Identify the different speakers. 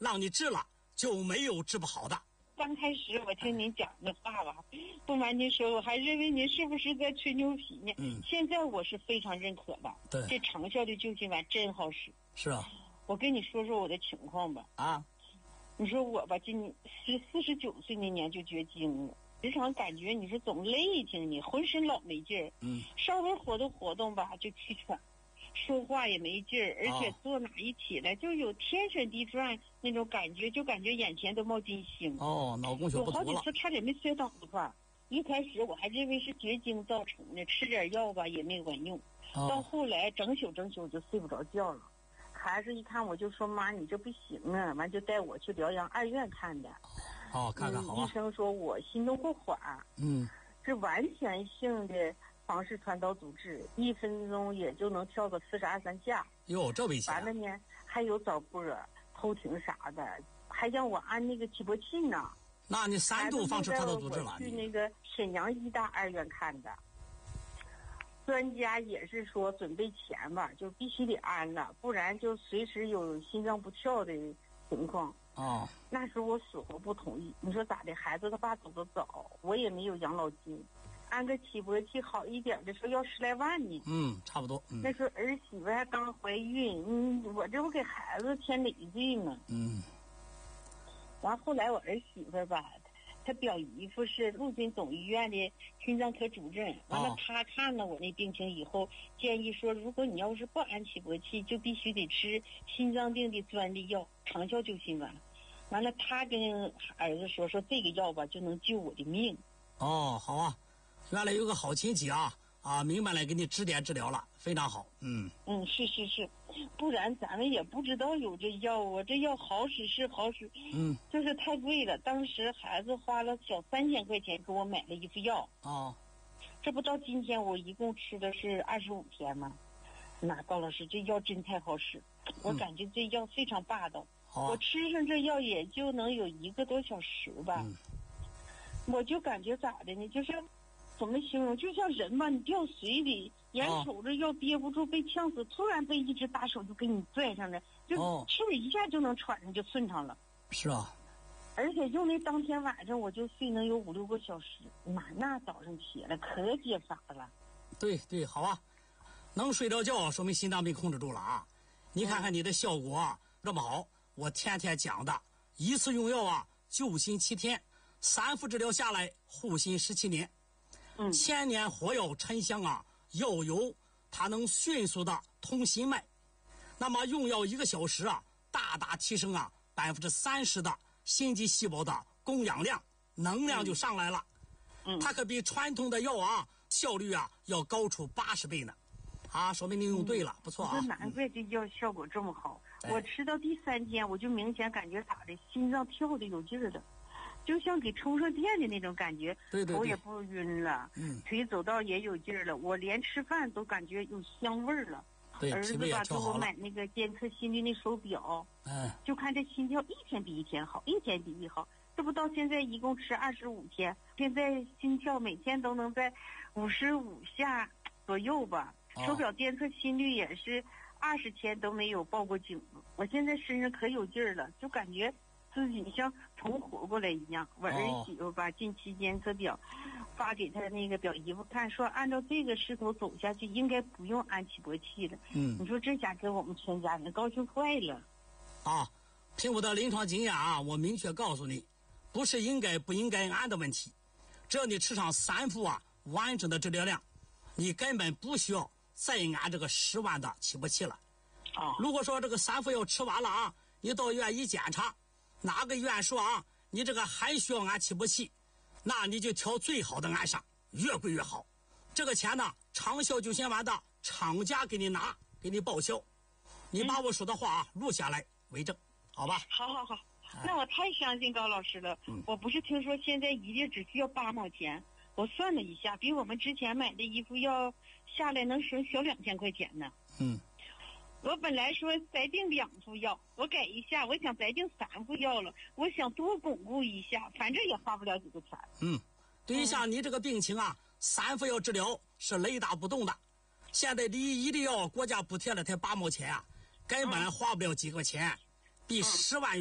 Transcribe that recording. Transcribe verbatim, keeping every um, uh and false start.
Speaker 1: 让你治了就没有治不好的。
Speaker 2: 刚开始我听您讲的话吧，不瞒您说，我还认为您是不是在吹牛皮呢？
Speaker 1: 嗯，
Speaker 2: 现在我是非常认可的。
Speaker 1: 对，
Speaker 2: 这长效的救心丸真好使。
Speaker 1: 是啊，
Speaker 2: 我跟你说说我的情况吧。
Speaker 1: 啊，
Speaker 2: 你说我吧，今年是四十九岁那年就绝经了，时常感觉你是总累挺你，浑身老没劲儿。
Speaker 1: 嗯，
Speaker 2: 稍微活动活动吧就气喘。说话也没劲儿，而且坐哪一起来就有天旋地转那种感觉，就感觉眼前都冒金星。
Speaker 1: 哦，脑供血不足了。
Speaker 2: 有好几次差点没摔倒的话，一开始我还认为是绝经造成的，吃点药吧也没管用。哦、到后来整宿整宿就睡不着觉了。孩子一看我就说：“妈，你这不行啊！”完就带我去辽阳二院看的。
Speaker 1: 哦，看看好啊。
Speaker 2: 嗯、医生说我心动过缓，
Speaker 1: 嗯，
Speaker 2: 是完全性的。房室传导阻滞，一分钟也就能跳个四十二三下。
Speaker 1: 哟，这危险！
Speaker 2: 完了呢，还有早波、偷听啥的，还让我安那个起搏器呢。
Speaker 1: 那你三度房室传导阻滞了。
Speaker 2: 去那个沈阳医大二院看的，专家也是说准备前吧，就必须得安了，不然就随时有心脏不跳的情况。
Speaker 1: 哦，
Speaker 2: 那时候我死活不同意。你说咋的？孩子他爸走得早，我也没有养老金。安个起搏器好一点的时候要十来万呢。
Speaker 1: 嗯，差不多。嗯、
Speaker 2: 那时候儿媳妇还刚怀孕，嗯，我这不给孩子添累赘吗？
Speaker 1: 嗯。
Speaker 2: 完后来我儿媳妇吧，她表姨夫是陆军总医院的心脏科主任，完了他看了我那病情以后，建议说，如果你要是不安起搏器，就必须得吃心脏病的专利药长效救心丸。完了，他跟儿子说说这个药吧，就能救我的命。
Speaker 1: 哦，好啊。原来有个好亲戚啊啊，明白了，给你指点治疗了，非常好。嗯
Speaker 2: 嗯，是是是，不然咱们也不知道有这药啊。这药好使是好使，
Speaker 1: 嗯，
Speaker 2: 就是太贵了。当时孩子花了小三千块钱给我买了一副药。
Speaker 1: 哦，
Speaker 2: 这不到今天我一共吃的是二十五天吗？那高老师这药真太好使，我感觉这药非常霸道。
Speaker 1: 好、啊，
Speaker 2: 我吃上这药也就能有一个多小时吧。
Speaker 1: 嗯，
Speaker 2: 我就感觉咋的呢？就是。怎么形容？就像人吧，你掉水里，眼瞅着要憋不住被呛死，突然被一只大手就给你拽上来，就气儿一下就能喘上，就顺畅了。
Speaker 1: 是啊，
Speaker 2: 而且用那当天晚上我就睡能有五六个小时，妈，那早上起来可解乏了。
Speaker 1: 对对，好啊，能睡着觉说明心脏病控制住了啊！你看看你的效果、啊、这么好，我天天讲的，一次用药啊，救心七天，三副治疗下来护心十七年。
Speaker 2: 嗯，
Speaker 1: 千年活药沉香啊，药油它能迅速的通心脉，那么用药一个小时啊，大大提升啊百分之三十的心肌细胞的供氧量，能量就上来了。
Speaker 2: 嗯，
Speaker 1: 它可比传统的药啊效率啊要高出八十倍呢。啊，说明你用对了，
Speaker 2: 嗯、
Speaker 1: 不错啊。
Speaker 2: 难怪这药效果这么好。嗯、我吃到第三天，我就明显感觉咋的，心脏跳的有劲儿了。就像给充上电的那种感觉，
Speaker 1: 对对对，
Speaker 2: 头也不晕了，
Speaker 1: 嗯，
Speaker 2: 腿走道也有劲儿了，我连吃饭都感觉有香味儿了。
Speaker 1: 对，
Speaker 2: 儿子吧给我买那个监测心率那手表，
Speaker 1: 嗯，
Speaker 2: 就看这心跳一天比一天好，一天比一好。这不到现在一共吃二十五天，现在心跳每天都能在五十五下左右吧。
Speaker 1: 哦、
Speaker 2: 手表监测心率也是二十天都没有报过警了。我现在身上可有劲儿了，就感觉自己像重活过来一样。我儿媳妇把近期监测表发给他那个表姨夫看，说按照这个势头走下去，应该不用安起搏器了。
Speaker 1: 嗯，
Speaker 2: 你说这下给我们全家人高兴坏了。
Speaker 1: 啊，凭我的临床经验啊，我明确告诉你，不是应该不应该安的问题，只要你吃上三副啊完整的治疗量，你根本不需要再安这个十万的起搏器了。
Speaker 2: 啊，
Speaker 1: 如果说这个三副药吃完了啊，你到医院一检查，哪个医院说啊，你这个还需要安起搏器，那你就挑最好的安上，越贵越好。这个钱呢，长效救心丸的厂家给你拿，给你报销。你把我说的话啊录下来为证，好吧？
Speaker 2: 好好好，那我太相信高老师了。
Speaker 1: 嗯、
Speaker 2: 我不是听说现在一粒只需要八毛钱，我算了一下，比我们之前买的一副药下来能省小两千块钱呢。
Speaker 1: 嗯。
Speaker 2: 我本来说再订两副药，我改一下，我想再订三副药了，我想多巩固一下，反正也花不了几个钱。
Speaker 1: 嗯，对于像你这个病情啊，嗯、三副药治疗是雷打不动的。现在第一的药国家补贴了才八毛钱啊，根本花不了几个钱，比十万元。